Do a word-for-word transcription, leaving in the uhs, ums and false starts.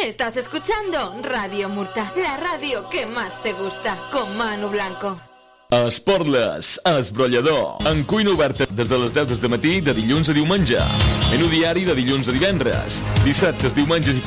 Estás escuchando Radio Murta, la radio que más te gusta, con Manu Blanco. Esporles, esbrollador, en cuina oberta des de les deu del matí de dilluns a diumenge. Menú diari de dilluns a divendres, dissabtes, diumenges i